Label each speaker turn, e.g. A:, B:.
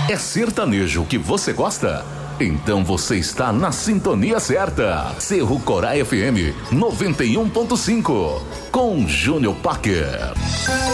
A: É sertanejo que você gosta? Então você está na sintonia certa. Cerro Corá FM 91.5 com Júnior Packer.